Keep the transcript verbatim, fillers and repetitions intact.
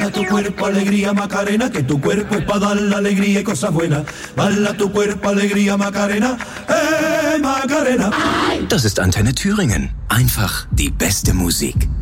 Baila tu cuerpo, alegría, Macarena, que tu cuerpo es para dar la alegría y cosas buenas. Baila tu cuerpo, alegría, Macarena, eh, Macarena. Das ist Antenne Thüringen. Einfach die beste Musik.